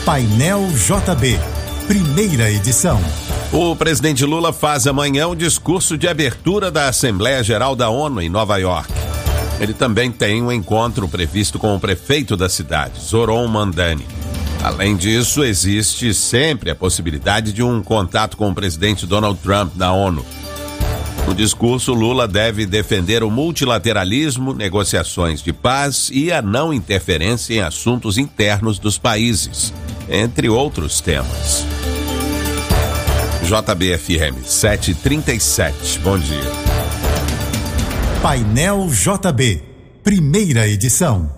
Painel JB, primeira edição. O presidente Lula faz amanhã o discurso de abertura da Assembleia Geral da ONU em Nova York. Ele também tem um encontro previsto com o prefeito da cidade, Zoran Mandani. Além disso, existe sempre a possibilidade de um contato com o presidente Donald Trump na ONU. No discurso, Lula deve defender o multilateralismo, negociações de paz e a não interferência em assuntos internos dos países, entre outros temas. JBFM 737, bom dia. Painel JB, primeira edição.